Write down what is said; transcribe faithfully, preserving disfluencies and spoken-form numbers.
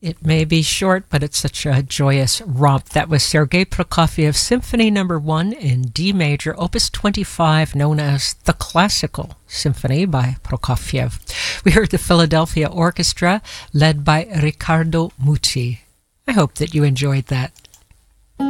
It may be short, but it's such a joyous romp. That was Sergei Prokofiev Symphony Number One in D major, Opus twenty-five, known as the Classical Symphony by Prokofiev. We heard the Philadelphia Orchestra, led by Riccardo Muti. I hope that you enjoyed that.